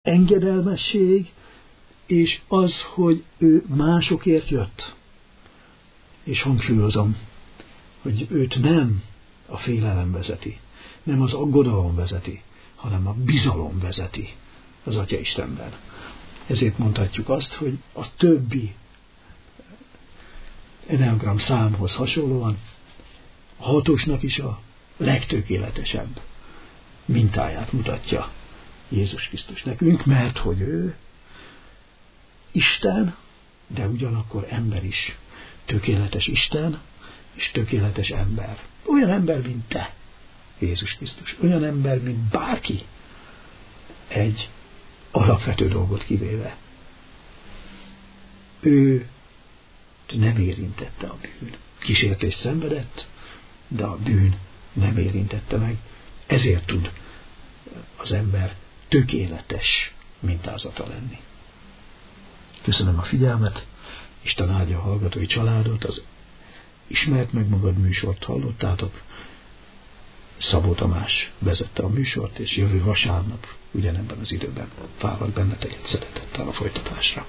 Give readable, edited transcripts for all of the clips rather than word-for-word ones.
engedelmesség, és az, hogy ő másokért jött. És hangsúlyozom, hogy őt nem a félelem vezeti, nem az aggodalom vezeti, hanem a bizalom vezeti az Atya Istenben. Ezért mondhatjuk azt, hogy a többi eneagram számhoz hasonlóan a 6-osnak is a legtökéletesebb mintáját mutatja Jézus Krisztus nekünk, mert hogy ő Isten, de ugyanakkor ember is. Tökéletes Isten és tökéletes ember. Olyan ember, mint te, Jézus Krisztus. Olyan ember, mint bárki. Egy alapvető dolgot kivéve. Ő nem érintette a bűn. Kísértést szenvedett, de a bűn nem érintette meg. Ezért tud az ember tökéletes mintázata lenni. Köszönöm a figyelmet, Isten áldja a hallgatói családot, az Ismerd meg magad műsort hallottátok. Szabó Tamás vezette a műsort, és jövő vasárnap ugyanebben az időben várlak benneteket szeretettel a folytatásra.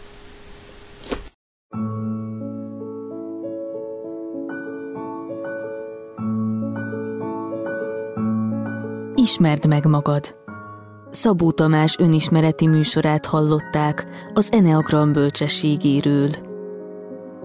Ismerd meg magad. Szabó Tamás önismereti műsorát hallották az Eneagram bölcsességéről.